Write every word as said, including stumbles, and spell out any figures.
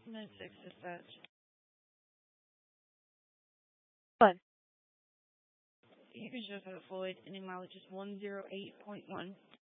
nine six dispatch. One. You can show for the Floyd, and mileage is one zero eight point one.